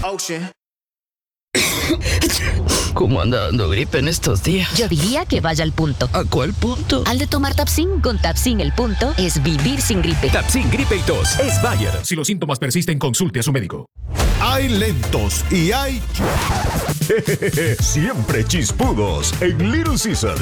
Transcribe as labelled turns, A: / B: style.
A: ¿Cómo anda dando gripe en estos días?
B: Yo diría que vaya al punto.
A: ¿A cuál punto?
B: Al de tomar Tapsin. Con Tapsin el punto es vivir sin gripe.
C: Tapsin Gripe y Tos es Bayer. Si los síntomas persisten, consulte a su médico.
D: Hay lentos y hay siempre chispudos en Little Caesar.